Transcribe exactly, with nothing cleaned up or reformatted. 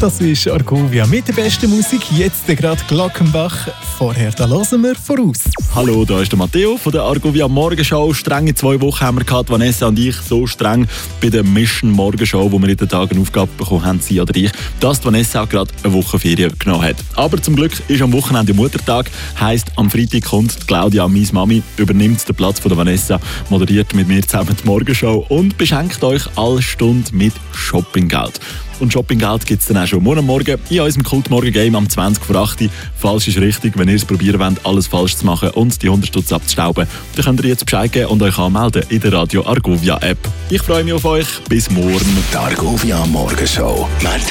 Das ist Argovia mit der besten Musik. Jetzt gerade Glockenbach. Vorher, da hören wir voraus. Hallo, da ist der Matteo von der Argovia Morgenshow. Strenge zwei Wochen haben wir gehabt, Vanessa und ich. So streng bei der Mission Morgenshow, wo wir in den Tagen Aufgabe bekommen haben, sie oder ich, dass die Vanessa auch gerade eine Woche Ferien genommen hat. Aber zum Glück ist am Wochenende Muttertag. Heisst, am Freitag kommt Claudia, meine Mami, übernimmt den Platz von der Vanessa, moderiert mit mir zusammen die Morgenshow und beschenkt euch alle Stunde mit Shoppinggeld. Und Shoppinggeld gibt es dann auch schon morgen Morgen in unserem Kultmorgen-Game am zwanzig vor acht. Falsch ist richtig, wenn ihr es probieren wollt, alles falsch zu machen und die hundert Stutz abzustauben, dann könnt ihr jetzt Bescheid geben und euch anmelden in der Radio Argovia App. Ich freue mich auf euch. Bis morgen. Die Argovia Morgenshow. Montag